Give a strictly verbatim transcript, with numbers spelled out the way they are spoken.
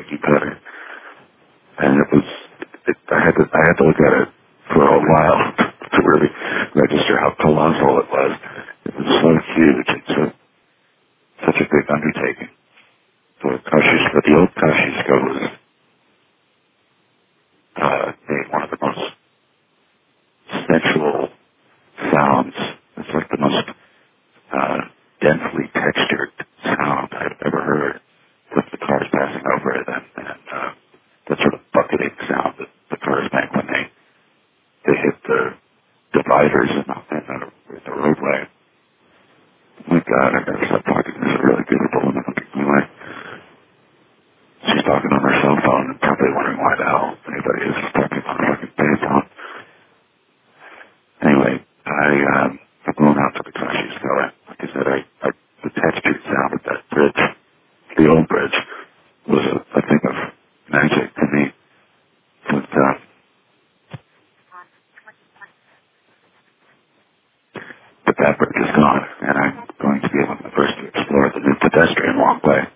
cookie cutter. And it was, it, I had to, I had to look at it for a while to really register how colossal it was. It was so huge. It's a, such a big undertaking. So Kosciuszko, the old Kosciuszko was uh, made one of the most sensual sounds. It's like the most uh, densely textured sound I've ever heard with the cars passing over it, and, and uh, that sort of bucketing sound that the cars make when they they hit the dividers in the, in the, in the roadway. Oh my God, I gotta stop talking. This is a really beautiful woman. Anyway, she's talking on her cell phone and probably wondering why the hell anybody is talking on a fucking payphone. Anyway, I, um, I'm going out to the Kosciuszko. Like I said, I, I, the textured sound of that bridge, the old bridge, was a, a thing of magic to me. But, uh, but that bridge is gone, and I'm going to be one of the first to explore the new pedestrian walkway